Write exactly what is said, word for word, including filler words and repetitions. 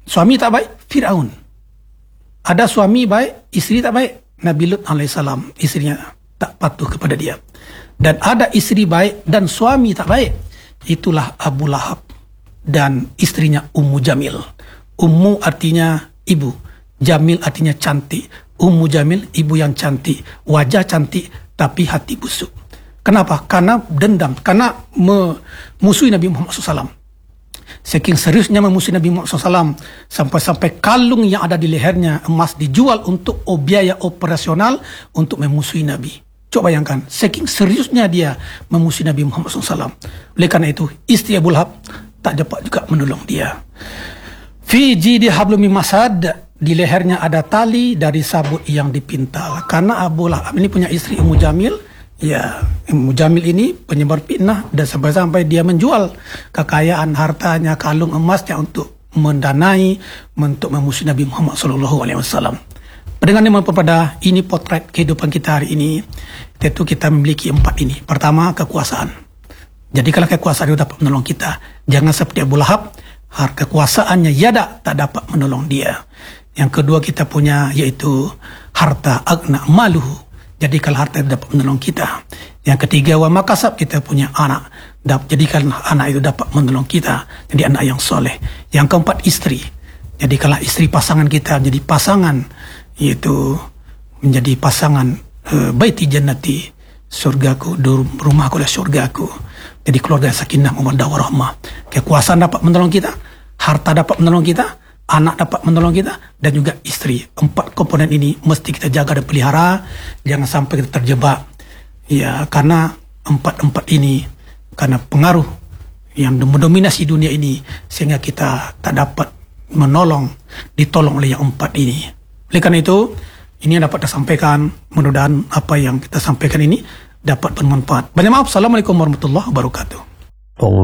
Suami tak baik, Fir'aun. Ada suami baik, isteri tak baik, Nabi Lut alaihissalam, isterinya tak patuh kepada dia. Dan ada isteri baik dan suami tak baik, itulah Abu Lahab dan istrinya Ummu Jamil. Ummu artinya ibu, Jamil artinya cantik. Ummu Jamil, ibu yang cantik, wajah cantik tapi hati busuk. Kenapa? Karena dendam, karena memusuhi Nabi Muhammad shallallahu alaihi wasallam. Saking seriusnya memusuhi Nabi Muhammad shallallahu alaihi wasallam, sampai-sampai kalung yang ada di lehernya emas dijual untuk biaya operasional untuk memusuhi Nabi. Coba bayangkan, saking seriusnya dia memusuhi Nabi Muhammad shallallahu alaihi wasallam. Oleh karena itu, istri Abu Lahab tak dapat juga menolong dia. Fi jidi hablum min masad, di lehernya ada tali dari sabut yang dipintal. Karena Abu Lahab ini punya istri Ummu Jamil, ya, Ummu Jamil ini penyebar fitnah dan sampai-sampai dia menjual kekayaan hartanya, kalung emasnya untuk mendanai untuk memusuhi Nabi Muhammad sallallahu alaihi wasallam. Pendengar yang pada ini potret kehidupan kita hari ini, tentu kita memiliki empat ini. Pertama, kekuasaan. Jadi kalau kekuasaan itu dapat menolong kita, jangan seperti Abu Lahab, kekuasaannya yada tak dapat menolong dia. Yang kedua kita punya yaitu harta, agna maluhu. Jadi kalau harta itu dapat menolong kita. Yang ketiga, wa makasab, kita punya anak. Jadi kalau anak itu dapat menolong kita, jadi anak yang soleh. Yang keempat, istri. Jadi kalau istri pasangan kita menjadi pasangan, yaitu menjadi pasangan uh, baiti jannati, surgaku, rumahku adalah surgaku. Jadi keluarga sakinah mawaddah warahmah. Kekuasaan dapat menolong kita, harta dapat menolong kita, anak dapat menolong kita, dan juga istri. Empat komponen ini mesti kita jaga dan pelihara, jangan sampai kita terjebak. Ya, karena empat-empat ini, karena pengaruh yang mendominasi dunia ini, sehingga kita tak dapat menolong, ditolong oleh yang empat ini. Oleh karena itu, ini yang dapat saya sampaikan. Mudah-mudahan apa yang kita sampaikan ini dapat bermanfaat. Banyak maaf. Assalamualaikum warahmatullahi wabarakatuh.